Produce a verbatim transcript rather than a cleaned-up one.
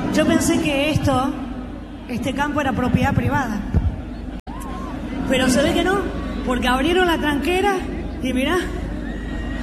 Yo pensé que esto, este campo era propiedad privada. Pero se ve que no, porque abrieron la tranquera y mirá...